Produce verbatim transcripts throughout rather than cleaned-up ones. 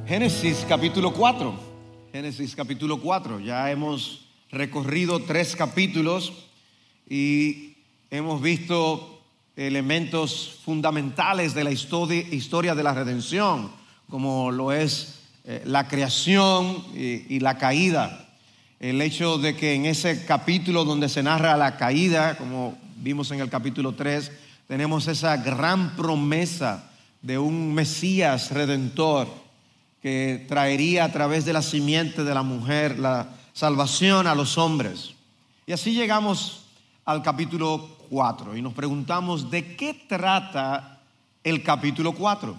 Génesis capítulo cuatro. Génesis capítulo cuatro. Ya hemos recorrido tres capítulos y hemos visto elementos fundamentales de la historia de la redención, como lo es eh, la creación y, y la caída. El hecho de que en ese capítulo donde se narra la caída, como vimos en el capítulo tres, tenemos esa gran promesa de un Mesías redentor que traería a través de la simiente de la mujer la salvación a los hombres. Y así llegamos al capítulo cuatro y nos preguntamos, ¿de qué trata el capítulo cuatro?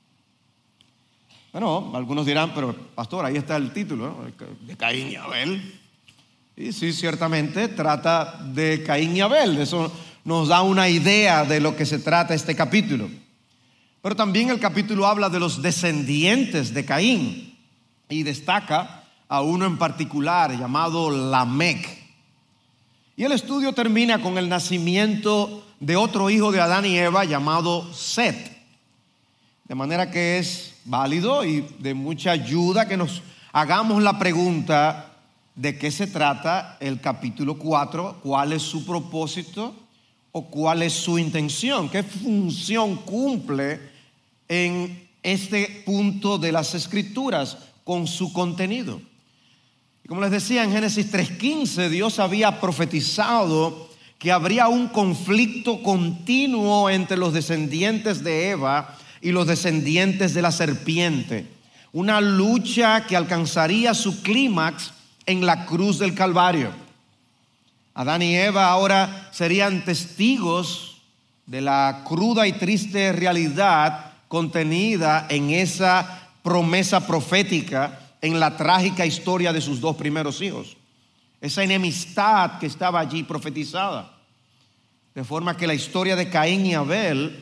Bueno, algunos dirán, pero pastor, ahí está el título, ¿no? De Caín y Abel. Y sí, ciertamente trata de Caín y Abel. Eso nos da una idea de lo que se trata este capítulo. Pero también el capítulo habla de los descendientes de Caín y destaca a uno en particular llamado Lamec. Y el estudio termina con el nacimiento de otro hijo de Adán y Eva llamado Set. De manera que es válido y de mucha ayuda que nos hagamos la pregunta de qué se trata el capítulo cuatro, cuál es su propósito o cuál es su intención, qué función cumple en este punto de las Escrituras con su contenido. Y como les decía, en Génesis tres quince Dios había profetizado que habría un conflicto continuo entre los descendientes de Eva y los descendientes de la serpiente, una lucha que alcanzaría su clímax en la cruz del Calvario. Adán y Eva ahora serían testigos de la cruda y triste realidad contenida en esa promesa profética, en la trágica historia de sus dos primeros hijos. Esa enemistad que estaba allí profetizada. De forma que la historia de Caín y Abel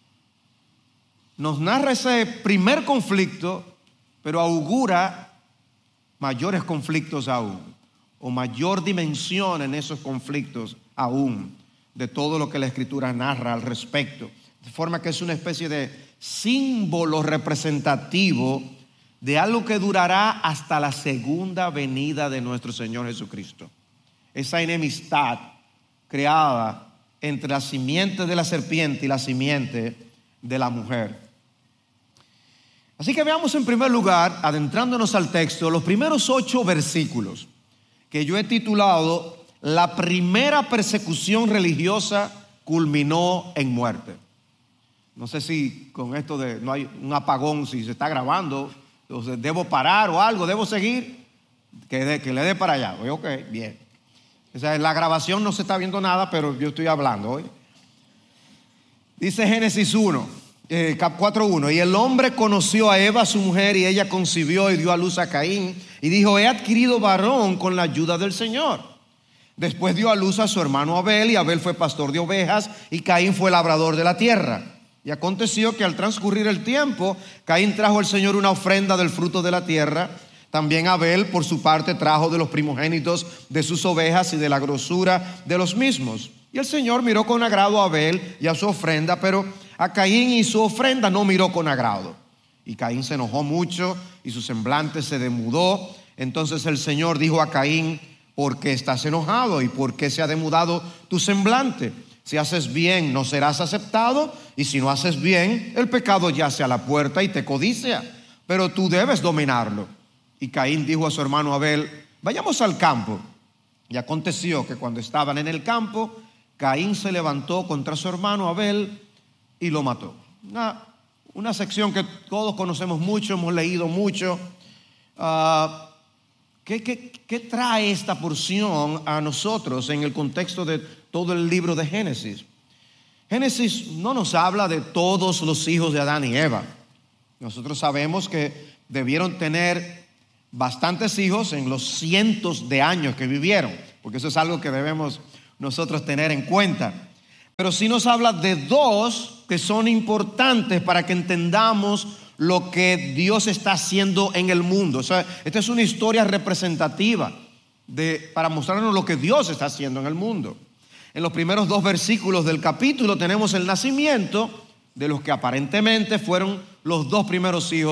nos narra ese primer conflicto, pero augura mayores conflictos aún, o mayor dimensión en esos conflictos aún, de todo lo que la Escritura narra al respecto. De forma que es una especie de símbolo representativo de algo que durará hasta la segunda venida de nuestro Señor Jesucristo. Esa enemistad creada entre la simiente de la serpiente y la simiente de la mujer. Así que veamos en primer lugar, adentrándonos al texto, los primeros ocho versículos que yo he titulado La primera persecución religiosa culminó en muerte. No sé si con esto de no hay un apagón, si se está grabando, entonces debo parar o algo, debo seguir, que, de, que le dé para allá. Ok, bien. O sea, en la grabación no se está viendo nada, pero yo estoy hablando hoy. Dice Génesis uno, eh, cuatro uno, y el hombre conoció a Eva, su mujer, y ella concibió y dio a luz a Caín, y dijo, he adquirido varón con la ayuda del Señor. Después dio a luz a su hermano Abel, y Abel fue pastor de ovejas, y Caín fue labrador de la tierra. Y aconteció que al transcurrir el tiempo, Caín trajo al Señor una ofrenda del fruto de la tierra. También Abel, por su parte, trajo de los primogénitos de sus ovejas y de la grosura de los mismos. Y el Señor miró con agrado a Abel y a su ofrenda, pero a Caín y su ofrenda no miró con agrado. Y Caín se enojó mucho y su semblante se demudó. Entonces el Señor dijo a Caín, ¿por qué estás enojado y por qué se ha demudado tu semblante? Si haces bien, no serás aceptado, y si no haces bien, el pecado yace a la puerta y te codicia, pero tú debes dominarlo. Y Caín dijo a su hermano Abel, vayamos al campo. Y aconteció que cuando estaban en el campo, Caín se levantó contra su hermano Abel y lo mató. Una, una sección que todos conocemos mucho, hemos leído mucho. Uh, ¿qué, qué, ¿Qué trae esta porción a nosotros en el contexto de todo el libro de Génesis? Génesis no nos habla de todos los hijos de Adán y Eva. Nosotros sabemos que debieron tener bastantes hijos en los cientos de años que vivieron, porque eso es algo que debemos nosotros tener en cuenta. Pero sí nos habla de dos que son importantes para que entendamos lo que Dios está haciendo en el mundo. O sea, esta es una historia representativa de, para mostrarnos lo que Dios está haciendo en el mundo. En los primeros dos versículos del capítulo tenemos el nacimiento de los que aparentemente fueron los dos primeros hijos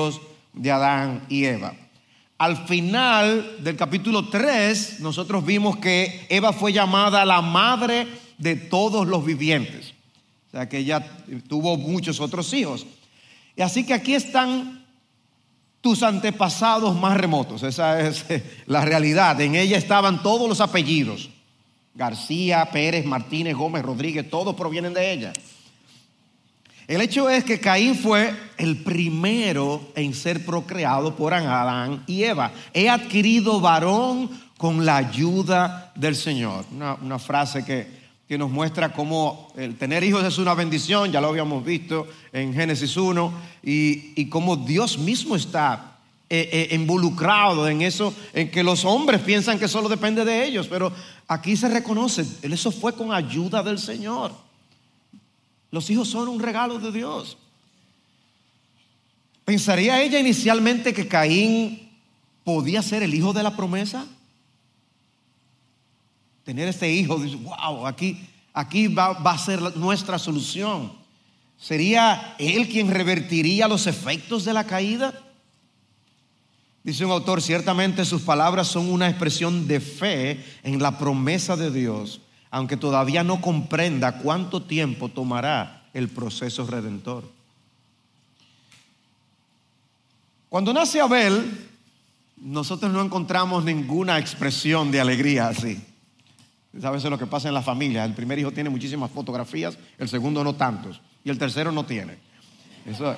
de Adán y Eva. Al final del capítulo tres, nosotros vimos que Eva fue llamada la madre de todos los vivientes. O sea que ella tuvo muchos otros hijos. Y así que aquí están tus antepasados más remotos. Esa es la realidad. En ella estaban todos los apellidos. García, Pérez, Martínez, Gómez, Rodríguez, todos provienen de ella. El hecho es que Caín fue el primero en ser procreado por Adán y Eva. He adquirido varón con la ayuda del Señor. Una, una frase que, que nos muestra cómo el tener hijos es una bendición. Ya lo habíamos visto en Génesis uno. Y, y cómo Dios mismo está eh, eh, involucrado en eso, en que los hombres piensan que solo depende de ellos. Pero aquí se reconoce, eso fue con ayuda del Señor. Los hijos son un regalo de Dios. ¿Pensaría ella inicialmente que Caín podía ser el hijo de la promesa? Tener este hijo, dice, wow, aquí, aquí va, va a ser nuestra solución. ¿Sería él quien revertiría los efectos de la caída? Dice un autor, ciertamente sus palabras son una expresión de fe en la promesa de Dios, aunque todavía no comprenda cuánto tiempo tomará el proceso redentor. Cuando nace Abel, nosotros no encontramos ninguna expresión de alegría así. ¿Sabes lo que pasa en la familia? El primer hijo tiene muchísimas fotografías, el segundo no tantos, y el tercero no tiene. Eso.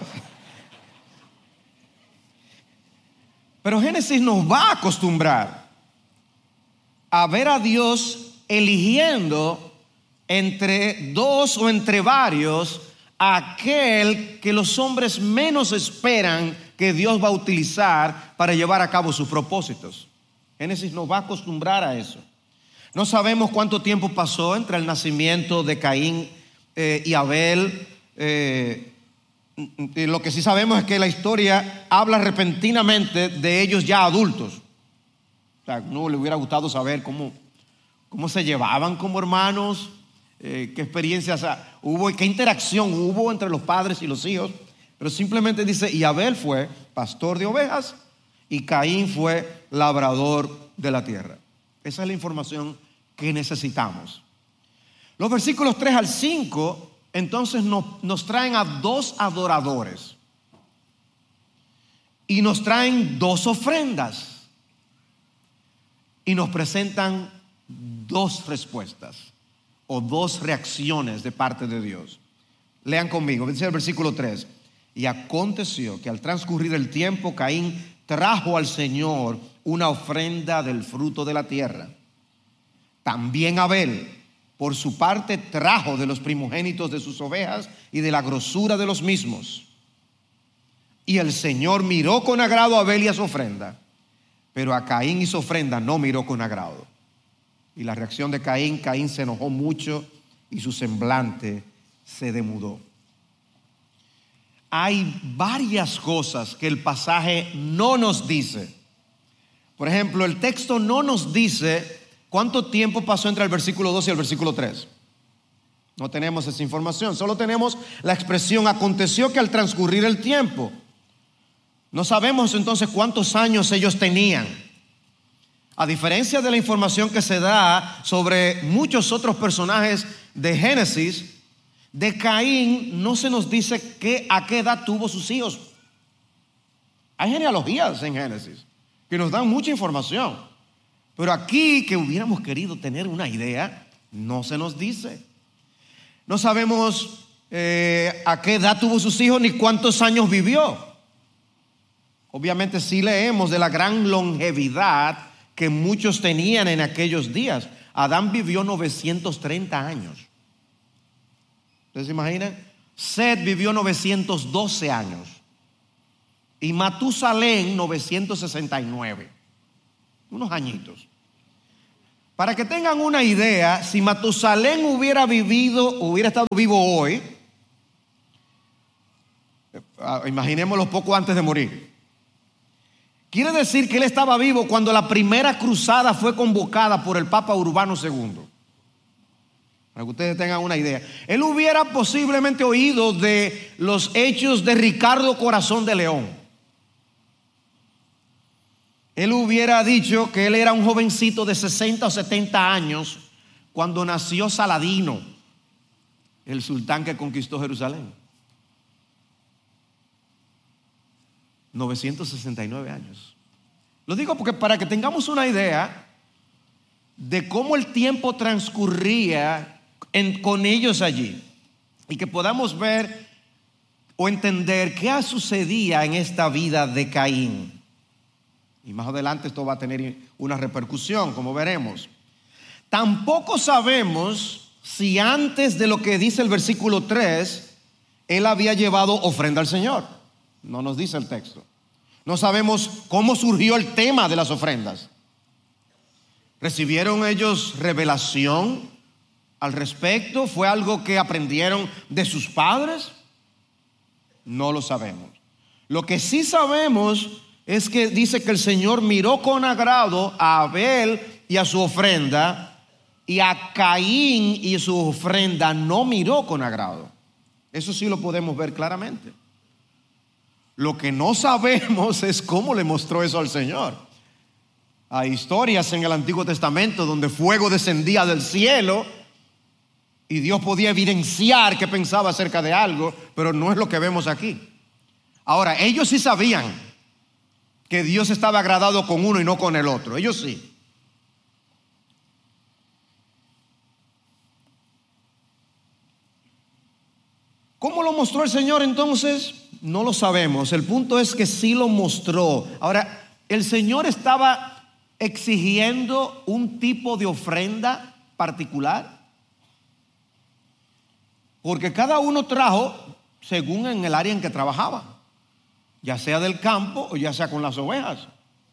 Pero Génesis nos va a acostumbrar a ver a Dios eligiendo entre dos o entre varios a aquel que los hombres menos esperan que Dios va a utilizar para llevar a cabo sus propósitos. Génesis nos va a acostumbrar a eso. No sabemos cuánto tiempo pasó entre el nacimiento de Caín eh, y Abel. Eh, lo que sí sabemos es que la historia habla repentinamente de ellos ya adultos. O sea, no le hubiera gustado saber cómo cómo se llevaban como hermanos, eh, qué experiencias hubo y qué interacción hubo entre los padres y los hijos. Pero simplemente dice, y Abel fue pastor de ovejas y Caín fue labrador de la tierra. Esa es la información que necesitamos. Los versículos tres al cinco entonces nos, nos traen a dos adoradores y nos traen dos ofrendas y nos presentan dos respuestas o dos reacciones de parte de Dios. Lean conmigo, dice el versículo tres. Y aconteció que al transcurrir el tiempo, Caín trajo al Señor una ofrenda del fruto de la tierra. También Abel, por su parte, trajo de los primogénitos de sus ovejas y de la grosura de los mismos. Y el Señor miró con agrado a Abel y a su ofrenda, pero a Caín y su ofrenda no miró con agrado. Y la reacción de Caín, Caín se enojó mucho y su semblante se demudó. Hay varias cosas que el pasaje no nos dice. Por ejemplo, el texto no nos dice cuánto tiempo pasó entre el versículo dos y el versículo tres. No tenemos esa información, solo tenemos la expresión aconteció que al transcurrir el tiempo. No sabemos entonces cuántos años ellos tenían. A diferencia de la información que se da sobre muchos otros personajes de Génesis, de Caín no se nos dice que, a qué edad tuvo sus hijos. Hay genealogías en Génesis que nos dan mucha información, pero aquí que hubiéramos querido tener una idea, no se nos dice. No sabemos eh, a qué edad tuvo sus hijos ni cuántos años vivió. Obviamente sí leemos de la gran longevidad que muchos tenían en aquellos días. Adán vivió novecientos treinta años. ¿Ustedes se imaginan? Set vivió novecientos doce años y Matusalén novecientos sesenta y nueve. Unos añitos. Para que tengan una idea, si Matusalén hubiera vivido, hubiera estado vivo hoy, imaginémoslo poco antes de morir. Quiere decir que él estaba vivo cuando la primera cruzada fue convocada por el Papa Urbano segundo. Para que ustedes tengan una idea. Él hubiera posiblemente oído de los hechos de Ricardo Corazón de León. él hubiera dicho que él era un jovencito de sesenta o setenta años cuando nació Saladino, el sultán que conquistó Jerusalén. novecientos sesenta y nueve años. Lo digo porque para que tengamos una idea de cómo el tiempo transcurría en, con ellos allí, y que podamos ver o entender qué sucedía en esta vida de Caín. Y más adelante esto va a tener una repercusión, como veremos. Tampoco sabemos si antes de lo que dice el versículo tres, él había llevado ofrenda al Señor. No nos dice el texto. No sabemos cómo surgió el tema de las ofrendas. ¿Recibieron ellos revelación al respecto? ¿Fue algo que aprendieron de sus padres? No lo sabemos. Lo que sí sabemos es que dice que el Señor miró con agrado a Abel y a su ofrenda, y a Caín y su ofrenda no miró con agrado. Eso sí lo podemos ver claramente. Lo que no sabemos es cómo le mostró eso al Señor. Hay historias en el Antiguo Testamento donde fuego descendía del cielo y Dios podía evidenciar que pensaba acerca de algo, pero no es lo que vemos aquí. Ahora, ellos sí sabían que Dios estaba agradado con uno y no con el otro. Ellos sí. ¿Cómo lo mostró el Señor entonces? No lo sabemos. El punto es que sí lo mostró. Ahora, el Señor estaba exigiendo un tipo de ofrenda particular, porque cada uno trajo según en el área en que trabajaba, ya sea del campo o ya sea con las ovejas.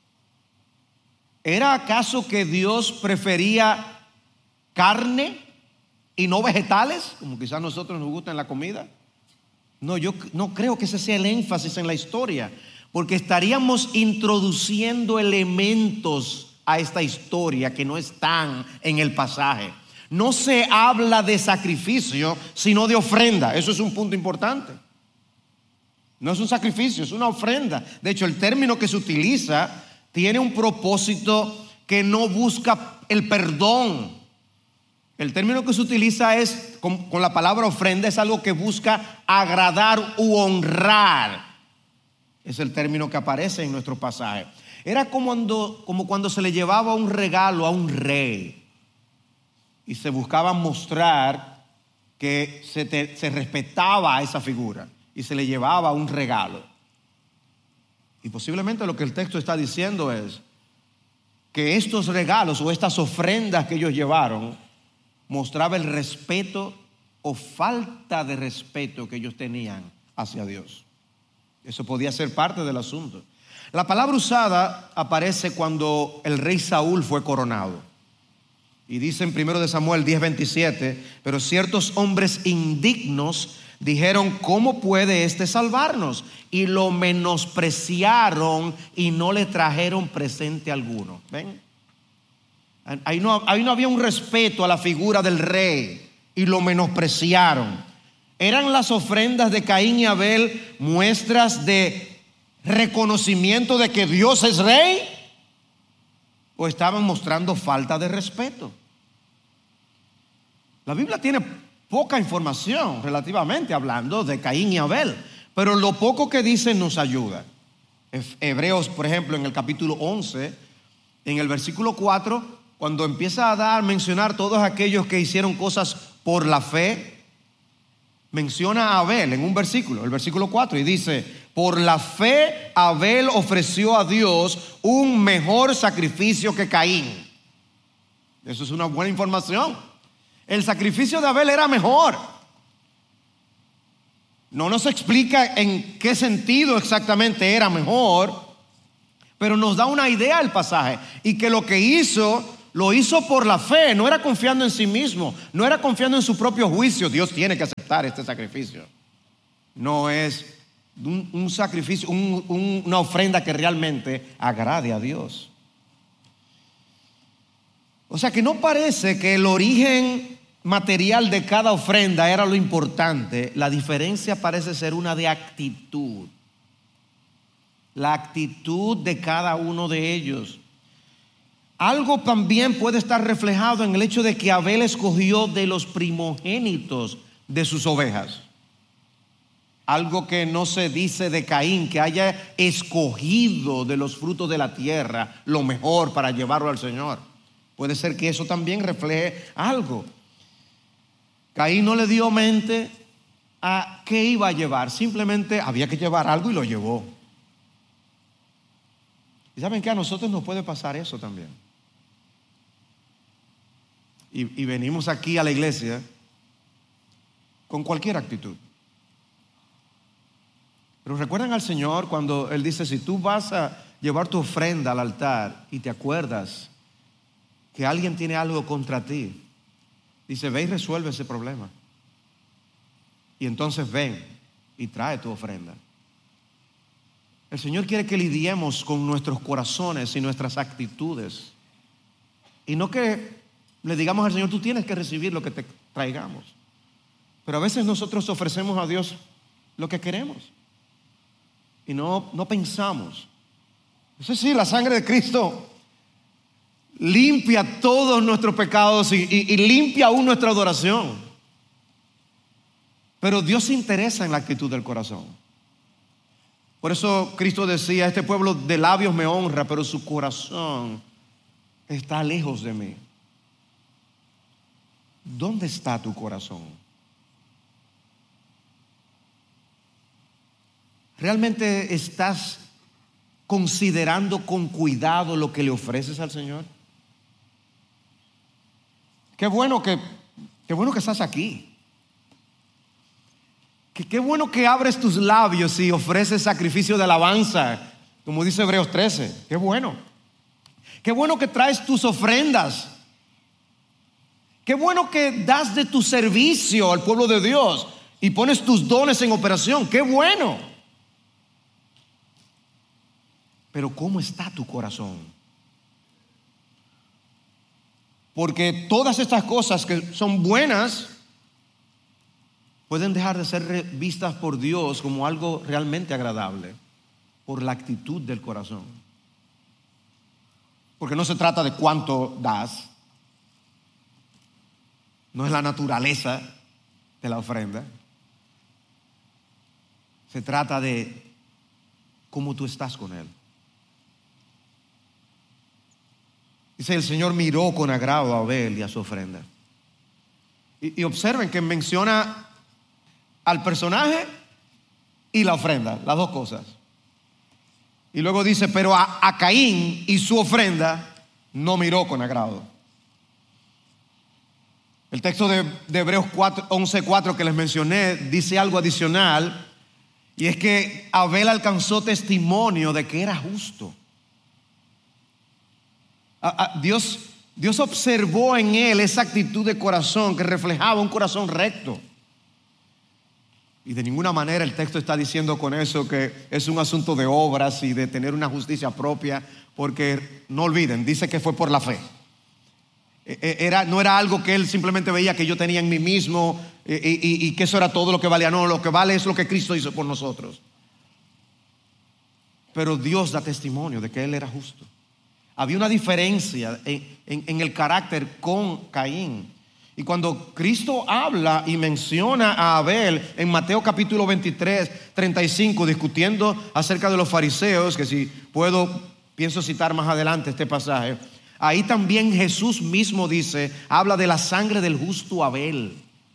¿Era acaso que Dios prefería carne y no vegetales, como quizás a nosotros nos gusta en la comida? No, yo no creo que ese sea el énfasis en la historia, porque estaríamos introduciendo elementos a esta historia que no están en el pasaje. No se habla de sacrificio, sino de ofrenda. Eso es un punto importante. No es un sacrificio, es una ofrenda. De hecho, el término que se utiliza tiene un propósito que no busca el perdón. El término que se utiliza es, con, con la palabra ofrenda, es algo que busca agradar u honrar. Es el término que aparece en nuestro pasaje. Era como cuando, como cuando se le llevaba un regalo a un rey y se buscaba mostrar que se, te, se respetaba a esa figura y se le llevaba un regalo. Y posiblemente lo que el texto está diciendo es que estos regalos o estas ofrendas que ellos llevaron mostraba el respeto o falta de respeto que ellos tenían hacia Dios. Eso podía ser parte del asunto. La palabra usada aparece cuando el rey Saúl fue coronado. Y dice en primero de Samuel diez veintisiete, pero ciertos hombres indignos dijeron, ¿cómo puede éste salvarnos? Y lo menospreciaron y no le trajeron presente alguno. ¿Ven? Ahí no, ahí no había un respeto a la figura del rey y lo menospreciaron. ¿Eran las ofrendas de Caín y Abel muestras de reconocimiento de que Dios es rey? ¿O estaban mostrando falta de respeto? La Biblia tiene poca información relativamente hablando de Caín y Abel, pero lo poco que dice nos ayuda. Hebreos, por ejemplo, en el capítulo once, en el versículo cuatro, cuando empieza a dar, mencionar todos aquellos que hicieron cosas por la fe, menciona a Abel en un versículo, el versículo cuatro, y dice, por la fe Abel ofreció a Dios un mejor sacrificio que Caín. Eso es una buena información. El sacrificio de Abel era mejor. No nos explica en qué sentido exactamente era mejor, pero nos da una idea el pasaje, y que lo que hizo lo hizo por la fe, no era confiando en sí mismo, no era confiando en su propio juicio. Dios tiene que aceptar este sacrificio. No es un, un sacrificio, un, un, una ofrenda que realmente agrade a Dios. O sea que no parece que el origen material de cada ofrenda era lo importante. La diferencia parece ser una de actitud. la actitud de cada uno de ellos. Algo también puede estar reflejado en el hecho de que Abel escogió de los primogénitos de sus ovejas. Algo que no se dice de Caín, que haya escogido de los frutos de la tierra lo mejor para llevarlo al Señor. Puede ser que eso también refleje algo. Caín no le dio mente a qué iba a llevar, simplemente había que llevar algo y lo llevó. ¿Y saben qué? A nosotros nos puede pasar eso también. Y, y venimos aquí a la iglesia con cualquier actitud. Pero recuerdan al Señor cuando Él dice, si tú vas a llevar tu ofrenda al altar y te acuerdas que alguien tiene algo contra ti, dice, ve y resuelve ese problema. Y entonces ven y trae tu ofrenda. El Señor quiere que lidiemos con nuestros corazones y nuestras actitudes. Y no que le digamos al Señor, tú tienes que recibir lo que te traigamos. Pero a veces nosotros ofrecemos a Dios lo que queremos. Y no, no pensamos. Eso sí, la sangre de Cristo limpia todos nuestros pecados y, y, y limpia aún nuestra adoración. Pero Dios se interesa en la actitud del corazón. Por eso Cristo decía, este pueblo de labios me honra, pero su corazón está lejos de mí. ¿Dónde está tu corazón? ¿Realmente estás considerando con cuidado lo que le ofreces al Señor? Qué bueno que, qué bueno que estás aquí. Qué, qué bueno que abres tus labios y ofreces sacrificio de alabanza, como dice Hebreos trece. Qué bueno. Qué bueno que traes tus ofrendas. Qué bueno que das de tu servicio al pueblo de Dios y pones tus dones en operación. Qué bueno. Pero ¿cómo está tu corazón? Porque todas estas cosas que son buenas pueden dejar de ser vistas por Dios como algo realmente agradable por la actitud del corazón. Porque no se trata de cuánto das. No es la naturaleza de la ofrenda. Se trata de cómo tú estás con Él. Dice, el Señor miró con agrado a Abel y a su ofrenda. Y, y observen que menciona al personaje y la ofrenda, las dos cosas. Y luego dice, pero a, a Caín y su ofrenda no miró con agrado. El texto de, de Hebreos once cuatro que les mencioné dice algo adicional, y es que Abel alcanzó testimonio de que era justo. A, a, Dios, Dios observó en él esa actitud de corazón que reflejaba un corazón recto. Y de ninguna manera el texto está diciendo con eso que es un asunto de obras y de tener una justicia propia, porque no olviden, dice que fue por la fe. Era, no era algo que él simplemente veía que yo tenía en mí mismo y, y, y que eso era todo lo que valía. No, lo que vale es lo que Cristo hizo por nosotros. Pero Dios da testimonio de que él era justo. Había una diferencia en, en, en el carácter con Caín. Y cuando Cristo habla y menciona a Abel en Mateo capítulo veintitrés, treinta y cinco, discutiendo acerca de los fariseos, que si puedo, pienso citar más adelante este pasaje. Ahí también Jesús mismo dice, habla de la sangre del justo Abel.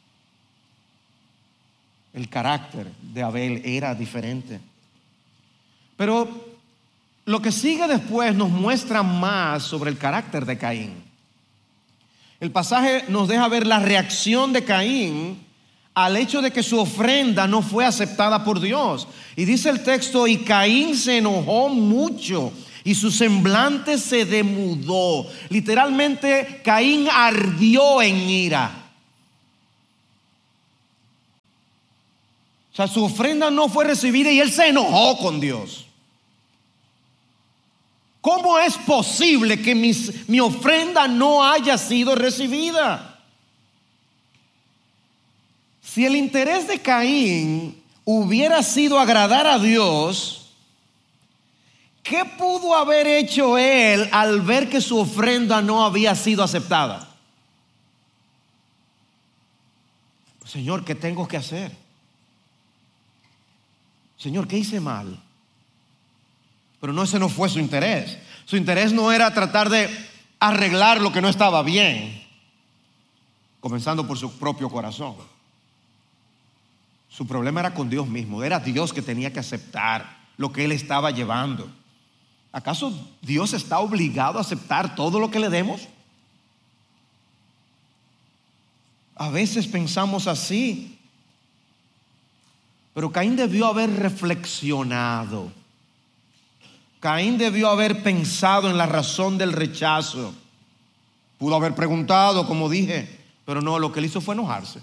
El carácter de Abel era diferente. Pero lo que sigue después nos muestra más sobre el carácter de Caín. El pasaje nos deja ver la reacción de Caín al hecho de que su ofrenda no fue aceptada por Dios. Y dice el texto, y Caín se enojó mucho y su semblante se demudó. Literalmente, Caín ardió en ira. O sea, su ofrenda no fue recibida y él se enojó con Dios. ¿Cómo es posible que mis, mi ofrenda no haya sido recibida? Si el interés de Caín hubiera sido agradar a Dios, ¿qué pudo haber hecho él al ver que su ofrenda no había sido aceptada? Señor, ¿qué tengo que hacer? Señor, ¿qué hice mal? Pero no, ese no fue su interés. Su interés no era tratar de arreglar lo que no estaba bien, comenzando por su propio corazón. Su problema era con Dios mismo. Era Dios que tenía que aceptar lo que él estaba llevando. ¿Acaso Dios está obligado a aceptar todo lo que le demos? A veces pensamos así. Pero Caín debió haber reflexionado. Caín debió haber pensado en la razón del rechazo. Pudo haber preguntado, como dije, pero no, lo que él hizo fue enojarse.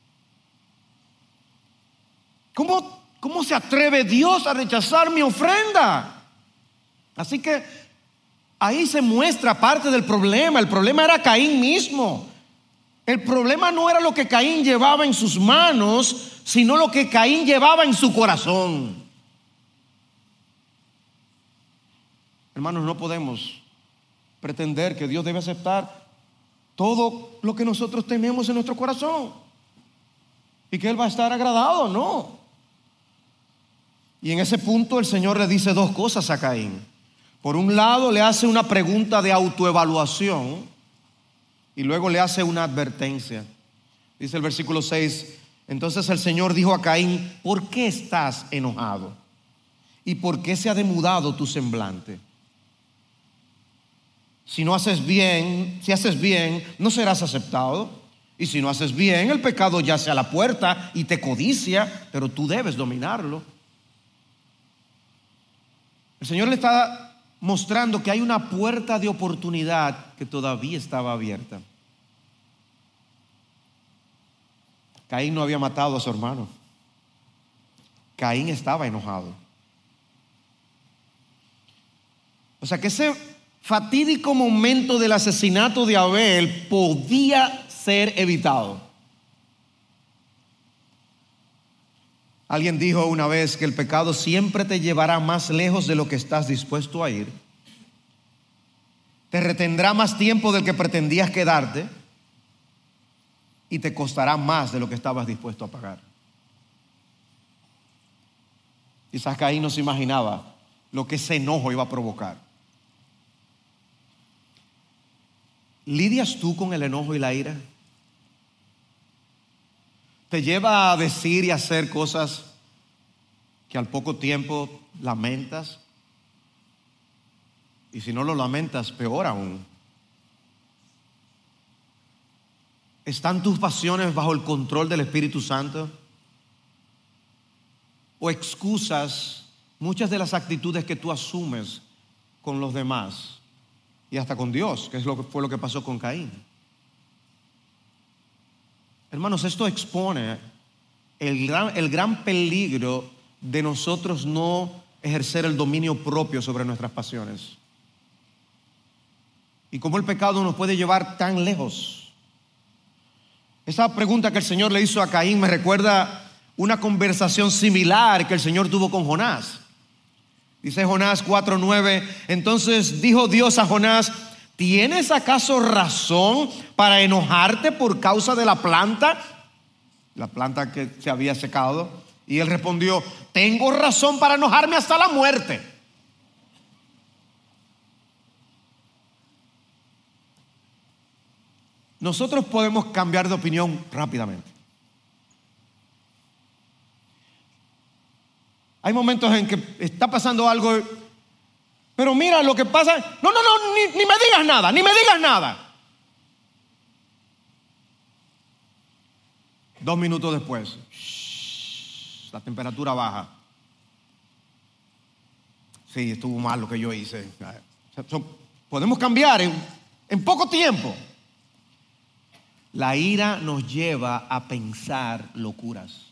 ¿Cómo, cómo se atreve Dios a rechazar mi ofrenda? Así que ahí se muestra parte del problema. El problema era Caín mismo. El problema no era lo que Caín llevaba en sus manos, sino lo que Caín llevaba en su corazón. Hermanos, no podemos pretender que Dios debe aceptar todo lo que nosotros tenemos en nuestro corazón y que Él va a estar agradado, no. Y en ese punto el Señor le dice dos cosas a Caín. Por un lado, le hace una pregunta de autoevaluación y luego le hace una advertencia. Dice el versículo seis: entonces el Señor dijo a Caín: ¿por qué estás enojado? ¿Y por qué se ha demudado tu semblante? Si no haces bien, si haces bien, no serás aceptado. Y si no haces bien, el pecado yace a la puerta y te codicia, pero tú debes dominarlo. El Señor le está mostrando que hay una puerta de oportunidad que todavía estaba abierta. Caín no había matado a su hermano. Caín estaba enojado. O sea que ese fatídico momento del asesinato de Abel podía ser evitado. Alguien dijo una vez que el pecado siempre te llevará más lejos de lo que estás dispuesto a ir. Te retendrá más tiempo del que pretendías quedarte y te costará más de lo que estabas dispuesto a pagar. Quizás Caín no se imaginaba lo que ese enojo iba a provocar. ¿Lidias tú con el enojo y la ira? ¿Te lleva a decir y hacer cosas que al poco tiempo lamentas? Y si no lo lamentas, peor aún. ¿Están tus pasiones bajo el control del Espíritu Santo? ¿O excusas muchas de las actitudes que tú asumes con los demás y hasta con Dios, que es lo que fue lo que pasó con Caín? Hermanos, esto expone el gran, el gran peligro de nosotros no ejercer el dominio propio sobre nuestras pasiones. Y cómo el pecado nos puede llevar tan lejos. Esa pregunta que el Señor le hizo a Caín me recuerda una conversación similar que el Señor tuvo con Jonás. Dice Jonás cuatro nueve: entonces dijo Dios a Jonás: ¿tienes acaso razón para enojarte por causa de la planta? La planta que se había secado. Y él respondió: tengo razón para enojarme hasta la muerte. Nosotros podemos cambiar de opinión rápidamente. Hay momentos en que está pasando algo, pero mira lo que pasa. No, no, no, ni, ni me digas nada, ni me digas nada. Dos minutos después, shh, la temperatura baja. Sí, estuvo mal lo que yo hice. Podemos cambiar en, en poco tiempo. La ira nos lleva a pensar locuras.